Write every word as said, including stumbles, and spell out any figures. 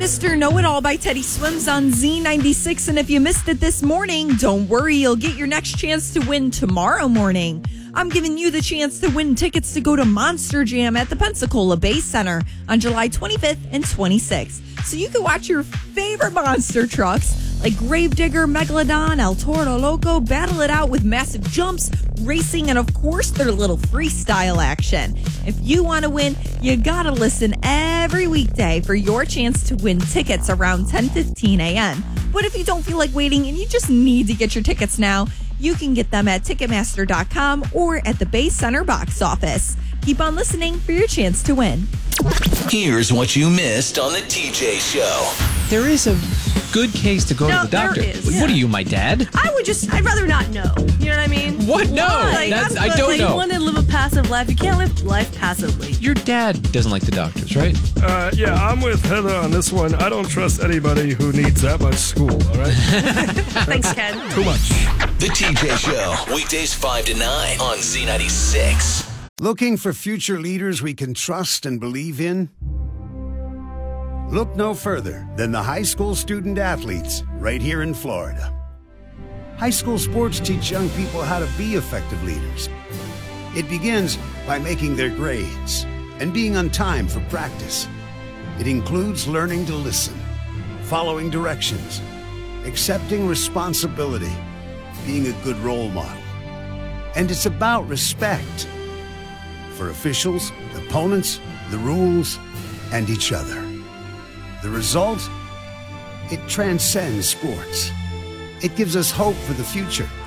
Mister Know-It-All by Teddy Swims on Z ninety-six. And if you missed it this morning, don't worry, you'll get your next chance to win tomorrow morning. I'm giving you the chance to win tickets to go to Monster Jam at the Pensacola Bay Center on July twenty-fifth and twenty-sixth. So you can watch your favorite monster trucks like Gravedigger, Megalodon, El Toro Loco battle it out with massive jumps, racing, and of course their little freestyle action. If you want to win, you gotta listen every weekday for your chance to win tickets around ten fifteen a.m. But if you don't feel like waiting and you just need to get your tickets now, you can get them at Ticketmaster dot com or at the Bay Center box office. Keep on listening for your chance to win. Here's what you missed on the T J Show. There is a good case to go No, to the doctor. there is. What Yeah. are you, my dad? I would just, I'd rather not know. You know what I mean? What? No, Why? that's, I what- don't like, know. You want to live a passive life. You can't live life passively. Your dad doesn't like the doctors, right? Uh, yeah, I'm with Heather on this one. I don't trust anybody who needs that much school, all right? Thanks, Ken. Too much. The T J Show, weekdays five to nine on Z ninety-six. Looking for future leaders we can trust and believe in? Look no further than the high school student athletes right here in Florida. High school sports teach young people how to be effective leaders. It begins by making their grades and being on time for practice. It includes learning to listen, following directions, accepting responsibility, being a good role model. And it's about respect for officials, opponents, the rules, and each other. The result? It transcends sports. It gives us hope for the future